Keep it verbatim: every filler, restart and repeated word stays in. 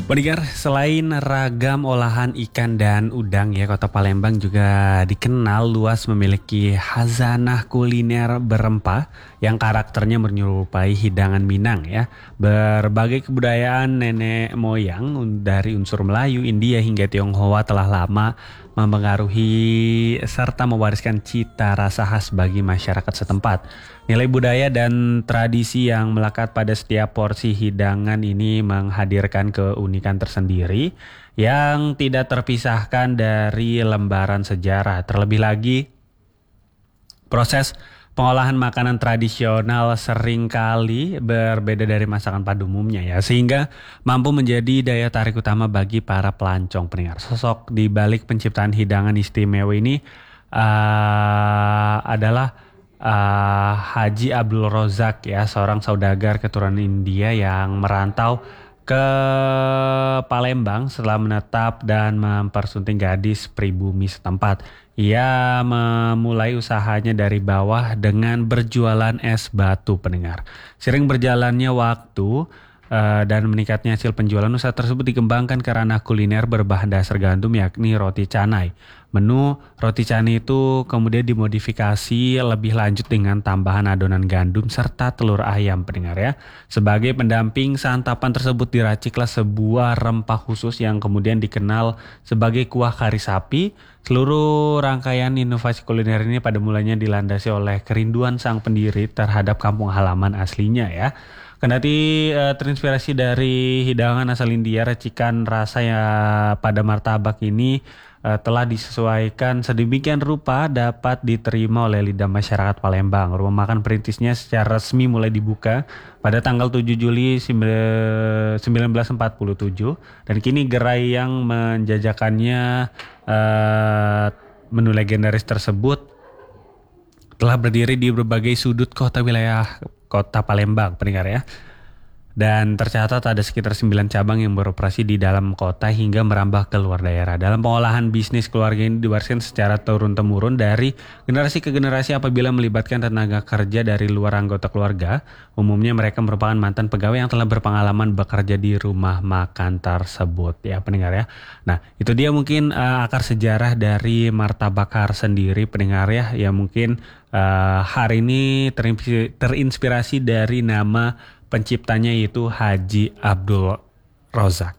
Pendengar, selain ragam olahan ikan dan udang ya, Kota Palembang juga dikenal luas memiliki khazanah kuliner berempah yang karakternya menyerupai hidangan Minang ya. Berbagai kebudayaan nenek moyang dari unsur Melayu, India hingga Tionghoa telah lama mempengaruhi serta mewariskan cita rasa khas bagi masyarakat setempat. Nilai budaya dan tradisi yang melekat pada setiap porsi hidangan ini menghadirkan keunikan tersendiri yang tidak terpisahkan dari lembaran sejarah. Terlebih lagi, proses pengolahan makanan tradisional seringkali berbeda dari masakan pada umumnya ya, sehingga mampu menjadi daya tarik utama bagi para pelancong pendengar. Sosok di balik penciptaan hidangan istimewa ini uh, adalah Uh, Haji Abdul Rozak ya, seorang saudagar keturunan India yang merantau ke Palembang setelah menetap dan mempersunting gadis pribumi setempat. Ia memulai usahanya dari bawah dengan berjualan es batu pendengar. Sering berjalannya waktu uh, dan meningkatnya hasil penjualan, usaha tersebut dikembangkan ke ranah kuliner berbahan dasar gandum yakni roti canai. Menu roti canai itu kemudian dimodifikasi lebih lanjut dengan tambahan adonan gandum serta telur ayam pendengar ya. Sebagai pendamping santapan tersebut diraciklah sebuah rempah khusus yang kemudian dikenal sebagai kuah kari sapi. Seluruh rangkaian inovasi kuliner ini pada mulanya dilandasi oleh kerinduan sang pendiri terhadap kampung halaman aslinya ya. Kendati uh, terinspirasi dari hidangan asal India, racikan rasa ya pada martabak ini uh, telah disesuaikan sedemikian rupa dapat diterima oleh lidah masyarakat Palembang. Rumah makan perintisnya secara resmi mulai dibuka pada tanggal tujuh Juli seribu sembilan ratus empat puluh tujuh dan kini gerai yang menjajakannya uh, menu legendaris tersebut telah berdiri di berbagai sudut kota wilayah Kota Palembang pendengar ya. Dan tercatat ada sekitar sembilan cabang yang beroperasi di dalam kota hingga merambah ke luar daerah. Dalam pengolahan bisnis keluarga ini diwariskan secara turun-temurun dari generasi ke generasi apabila melibatkan tenaga kerja dari luar anggota keluarga. Umumnya mereka merupakan mantan pegawai yang telah berpengalaman bekerja di rumah makan tersebut ya pendengar ya. Nah itu dia mungkin uh, akar sejarah dari martabakar sendiri pendengar ya. Ya mungkin uh, hari ini terinspirasi dari nama penciptanya yaitu Haji Abdul Rozak.